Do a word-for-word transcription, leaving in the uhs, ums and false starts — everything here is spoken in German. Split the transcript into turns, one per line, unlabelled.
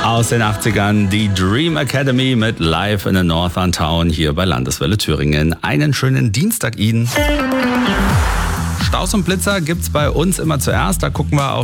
Aus den achtzigern die Dream Academy mit Live in the Northern Town hier bei Landeswelle Thüringen. Einen schönen Dienstag Ihnen. Staus und Blitzer gibt's bei uns immer zuerst. Da gucken wir auf